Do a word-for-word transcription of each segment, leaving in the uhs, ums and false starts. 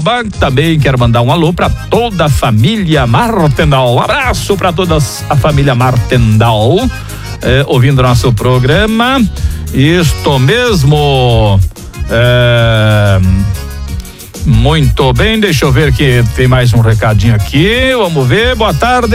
Também quero mandar um alô para toda a família Martendal. Um abraço para toda a família Martendal, é, ouvindo nosso programa. Isto mesmo. É, muito bem, deixa eu ver que tem mais um recadinho aqui. Vamos ver. Boa tarde.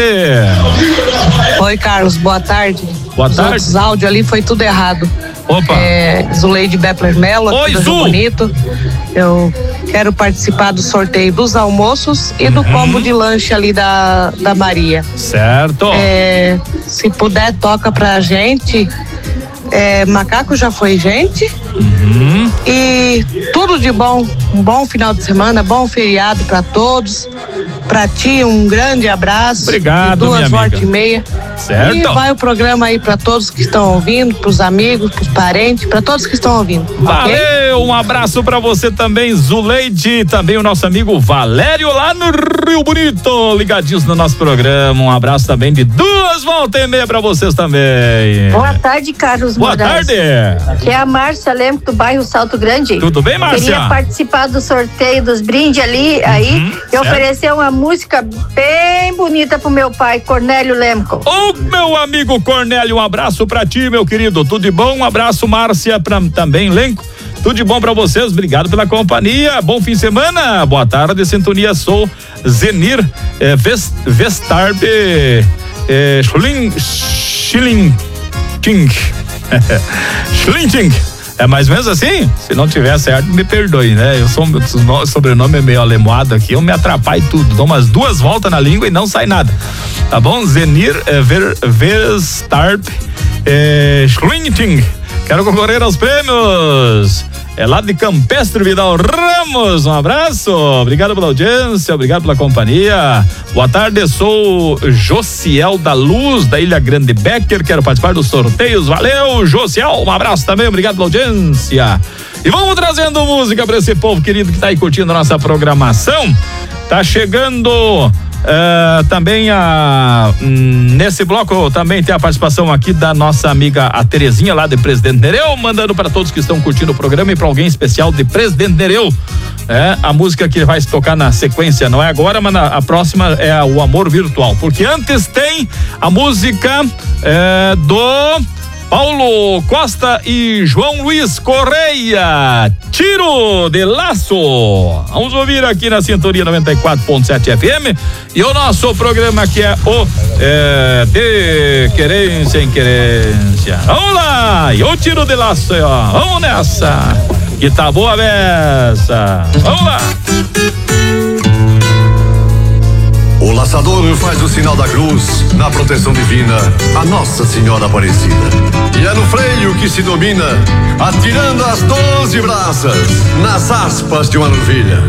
Oi, Carlos, boa tarde. Boa Os tarde. Os áudios ali foi tudo errado. Opa. É, Zuleide Bepler Mello, Oi, aqui do Zu. Rio Bonito. Eu quero participar do sorteio dos almoços e do Uhum. combo de lanche ali da, da Maria. Certo. É, se puder, toca pra gente. É, Macaco já foi gente. Uhum. E tudo de bom. Um bom final de semana, bom feriado pra todos. Pra ti, um grande abraço. Obrigado, de duas minha horas amiga. e meia. Certo. E vai o programa aí pra todos que estão ouvindo, pros amigos, pros parentes, pra todos que estão ouvindo. Valeu, ok? um abraço pra você também, Zuleide, também o nosso amigo Valério lá no Rio Bonito, ligadinhos no nosso programa. Um abraço também de duas voltas e meia pra vocês também. Boa tarde, Carlos Boa Moraes. tarde. Aqui é a Márcia Lemos do bairro Salto Grande. Tudo bem, Márcia? Queria participar do sorteio dos brindes ali, aí, Uhum, e certo. oferecer uma música bem bonita pro meu pai, Cornélio Lemco. Ô, meu amigo Cornélio, um abraço pra ti, meu querido. Tudo de bom? Um abraço, Márcia, pra, também, Lenco. Tudo de bom pra vocês, obrigado pela companhia. Bom fim de semana. Boa tarde, sintonia. Sou Zenir eh, Vest, Vestarbe eh, Schling, Schilling Ting. Schlinting. É mais ou menos assim? Se não tiver certo, me perdoe, né? Eu sou, o sobrenome é meio alemoado aqui, eu me atrapalho tudo. Dou umas duas voltas na língua e não sai nada. Tá bom? Zenir é, Ver, Vestarp é, Schlinting. Quero concorrer aos prêmios. É lá de Campestre Vidal Ramos. Um abraço. Obrigado pela audiência, obrigado pela companhia. Boa tarde, sou Josiel da Luz, da Ilha Grande Becker. Quero participar dos sorteios. Valeu, Josiel. Um abraço também, obrigado pela audiência. E vamos trazendo música para esse povo querido que tá aí curtindo a nossa programação. Tá chegando. Uh, também a, hum, nesse bloco também tem a participação aqui da nossa amiga a Terezinha lá de Presidente Nereu, mandando para todos que estão curtindo o programa e para alguém especial de Presidente Nereu. É a música que vai se tocar na sequência, não é agora, mas na, a próxima é a, o Amor Virtual, porque antes tem a música é, do Paulo Costa e João Luiz Correia, Tiro de Laço. Vamos ouvir aqui na Sintonia noventa e quatro ponto sete F M. E o nosso programa que é o é, De Querência em Querência. Vamos lá! E o Tiro de Laço, ó. Vamos nessa! Que tá boa a beça! Vamos lá! O laçador faz o sinal da cruz na proteção divina a Nossa Senhora Aparecida. E é no freio que se domina, atirando as doze braças nas aspas de uma novilha.